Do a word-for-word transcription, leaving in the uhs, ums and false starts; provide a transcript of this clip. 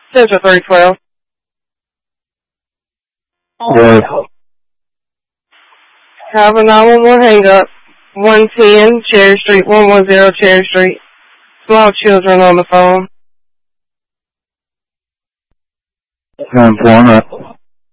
Central three twelve. Yes. Calvin nine one one hang up. one ten Cherry Street, one one zero Cherry Street. Small children on the phone. Employment.